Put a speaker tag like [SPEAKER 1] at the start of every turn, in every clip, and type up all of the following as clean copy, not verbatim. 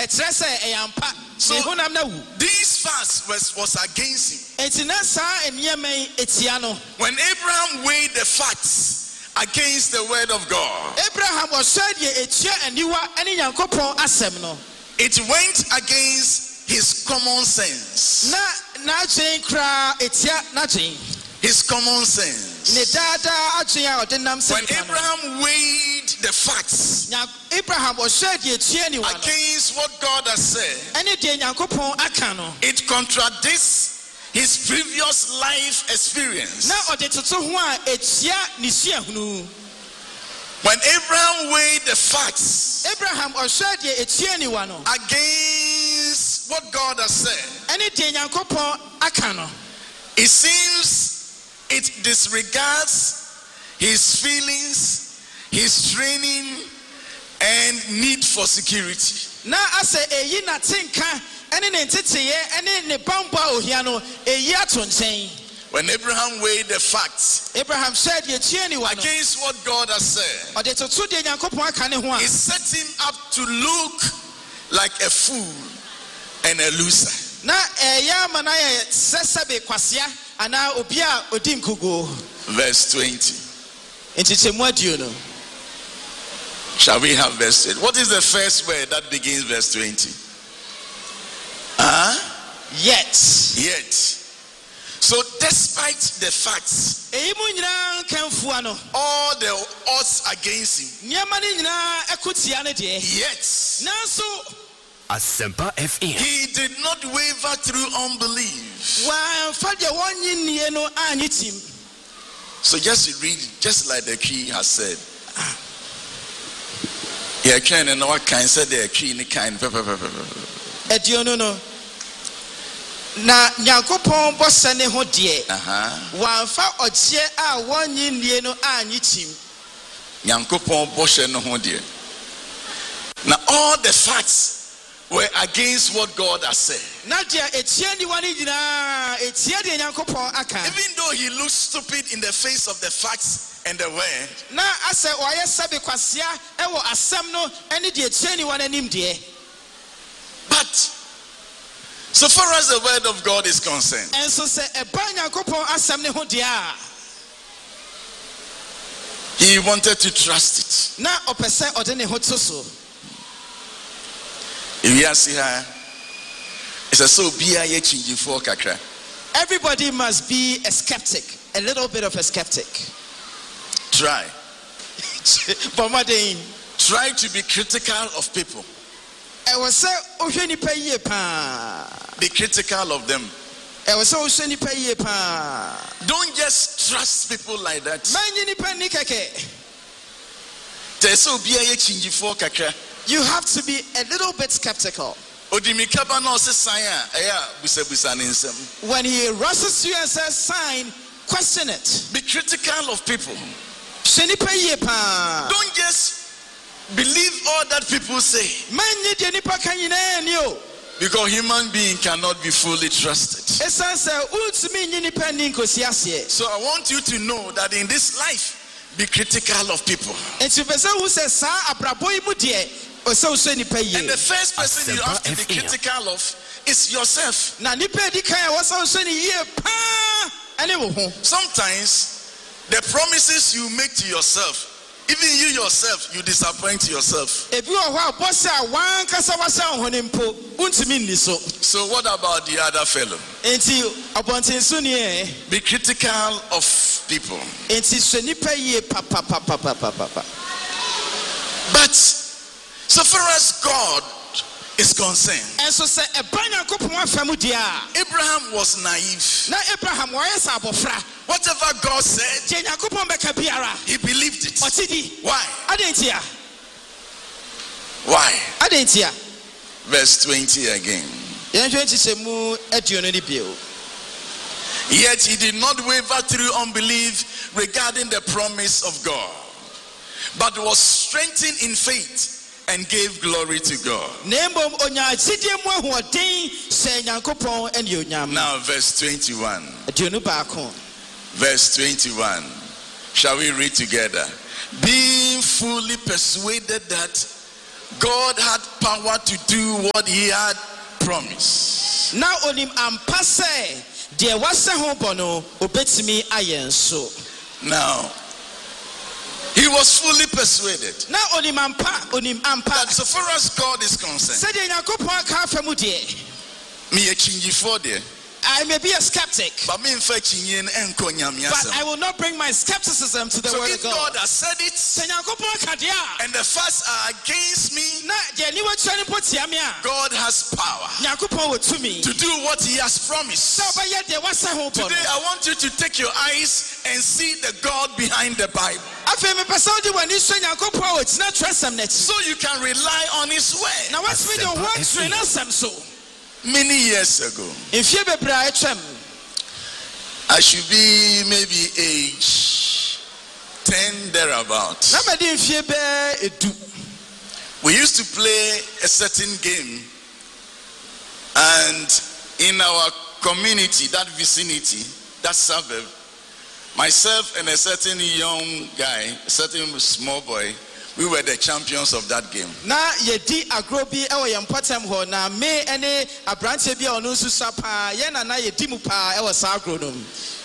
[SPEAKER 1] So this fast was against him. When Abraham weighed the facts against the word of God, it went against his common sense. His common sense. When Abraham weighed the facts against what God has said, it contradicts his previous life experience. When Abraham weighed the facts against what God has said, it seems it disregards his feelings, his training, and need for security. When Abraham weighed the facts against what God has said, it set him up to look like a fool and a loser. Verse 20. Shall we have verse 20? What is the first word that begins verse 20? Yet. So despite the facts, all the odds against him, yet he did not waver through unbelief. So just to read, just like the key has said. Yeah, can and what kind said the key in the kind.
[SPEAKER 2] Na Nyankopon bosane ho de wanfa oje a wonyi nie no anyitim
[SPEAKER 1] Nyankopon bosane ho de. Now all the facts were against what God has said. Even though he looked stupid in the face of the facts and the word, but so far as the word of God is concerned, he wanted to trust it.
[SPEAKER 2] Everybody must be a skeptic, a little bit of a skeptic.
[SPEAKER 1] Try to be critical of people. Be critical of them. Don't just trust people like that.
[SPEAKER 2] You have to be a little bit skeptical. When he rushes you and says sign, question it.
[SPEAKER 1] Be critical of people. Don't just believe all that people say. Because human being cannot be fully trusted. So I want you to know that in this life, be critical of people. And the first person you have to be critical of is yourself. Sometimes the promises you make to yourself, even you yourself, you disappoint yourself. So what about the other fellow? Be critical of people. But so far as God is concerned, Abraham was naive. Whatever God said, he believed it. Why? Verse 20 again. Yet he did not waver through unbelief regarding the promise of God, but was strengthened in faith and gave glory to God. Now verse 21. Verse 21. Shall we read together? Being fully persuaded that God had power to do what he had promised.
[SPEAKER 2] Now onim ampase de wase ho bono obetimi ayenso.
[SPEAKER 1] Now he was fully persuaded.
[SPEAKER 2] Now onim ampa
[SPEAKER 1] that so far as God is concerned,
[SPEAKER 2] said Yakopon ka famu de
[SPEAKER 1] me a chingy for there.
[SPEAKER 2] I may be a skeptic,
[SPEAKER 1] but
[SPEAKER 2] I will not bring my skepticism to the
[SPEAKER 1] so
[SPEAKER 2] word
[SPEAKER 1] if
[SPEAKER 2] of God.
[SPEAKER 1] God has said it, and the facts are against me, God has power to do what he has promised. Today I want you to take your eyes and see the God behind the Bible, so you can rely on his word. Many years ago, I should be maybe age 10 thereabout. We used to play a certain game, and in our community, that vicinity, that suburb, myself and a certain young guy, a certain small boy, we were the champions of that game.
[SPEAKER 2] Na yedi agrobi ewo yempatem ho na me ene abrante bia onu susa pa ye na yedi mu pa ewo sa agrodom.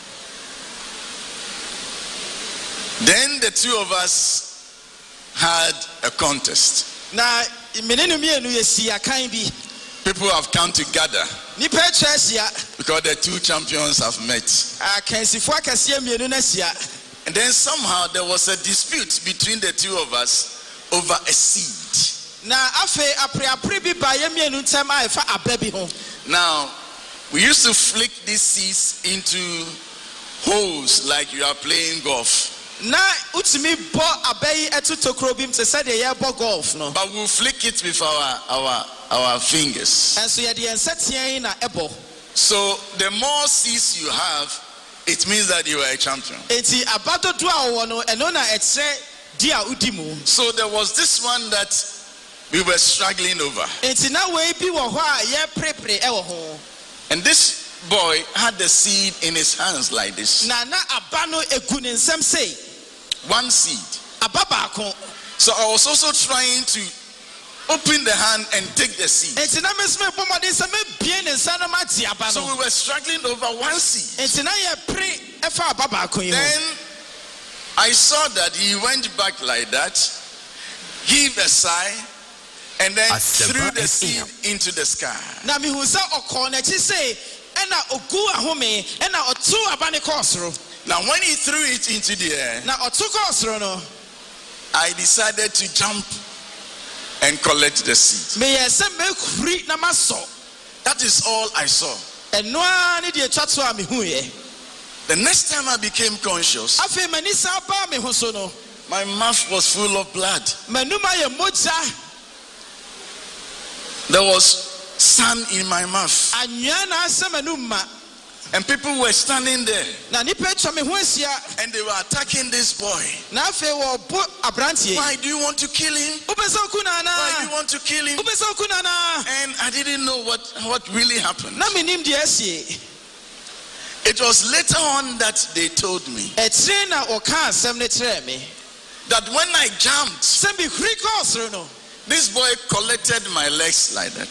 [SPEAKER 1] Then the two of us had a contest.
[SPEAKER 2] Na menenu mienu yesia kan bi.
[SPEAKER 1] People have come together because the two champions have met. And then somehow there was a dispute between the two of us over a seed. Now, we used to flick these seeds into holes like you are playing golf. But we'll flick it with our fingers. So the more seeds you have, it means that you are a champion. So there was this one that we were struggling over. And this boy had the seed in his hands like this. One seed. So I was also trying to open the hand and take the seed. So we were struggling over one seed. Then I saw that he went back like that, heaved a sigh, and then threw the seed into the sky. Now when he threw it into the air, I decided to jump and collect the seed. That is all I saw. The next time I became conscious, my mouth was full of blood. There was sand in my mouth. And people were standing there. And they were attacking this boy. Why do you want to kill him? Why do you want to kill him? And I didn't know what really happened. It was later on that they told me that when I jumped, this boy collected my legs like that.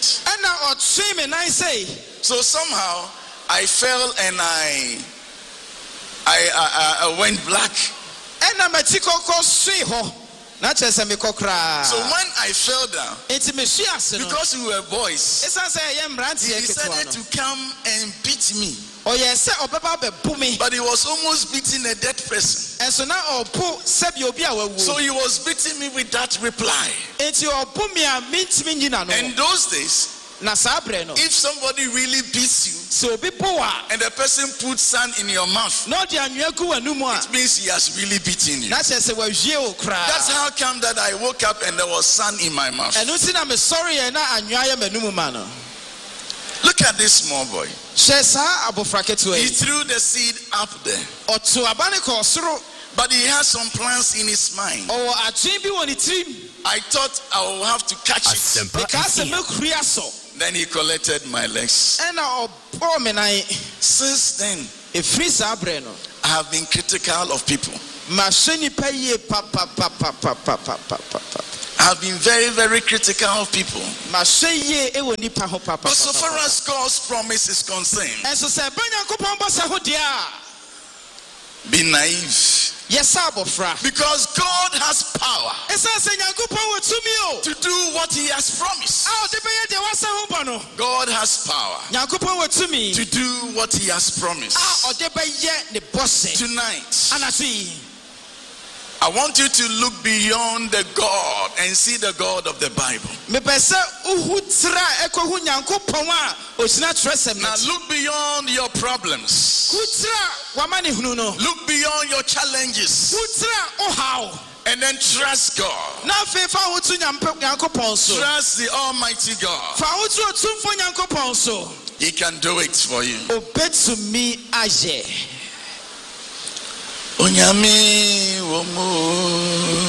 [SPEAKER 1] So somehow I fell and I went black. So when I fell down, because we were boys, he decided to come and beat me. But he was almost beating a dead person. So he was beating me with that reply. And those days, if somebody really beats you and the person puts sand in your mouth, it means he has really beaten you. That's how come that I woke up and there was sand in my mouth. Look at this small boy. He threw the seed up there, but he has some plans in his mind. I thought I would have to catch it. Then he collected my legs. Since then, I have been critical of people. I've been very, very critical of people. But so far as God's promise is concerned, be naive. Because God has power to do what He has promised. God has power to do what He has promised. Tonight, I want you to look beyond the God and see the God of the Bible. Now look beyond your problems. Look beyond your challenges. And then trust God. Trust the Almighty God. He can do it for you. Onyame womo